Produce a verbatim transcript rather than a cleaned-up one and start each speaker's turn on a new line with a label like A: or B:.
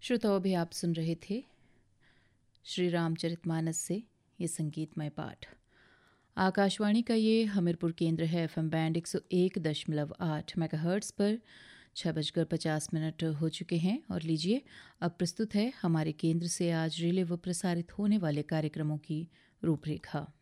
A: श्रोताओं, अभी आप सुन रहे थे श्री रामचरितमानस से ये संगीतमय पाठ। आकाशवाणी का ये हमीरपुर केंद्र है। एफएम बैंड एक सौ एक दशमलव आठ मेगाहर्ट्ज पर छः बजकर पचास मिनट हो चुके हैं और लीजिए अब प्रस्तुत है हमारे केंद्र से आज रिले व प्रसारित होने वाले कार्यक्रमों की रूपरेखा।